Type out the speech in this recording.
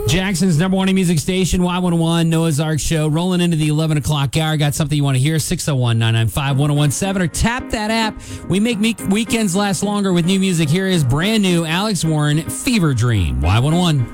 Jackson's number one music station, Y101, Noah's Ark Show. Rolling into the 11 o'clock hour. Got something you want to hear? 601-995-1017 or tap that app. We make weekends last longer with new music. Here is brand new Alex Warren, Fever Dream, Y101.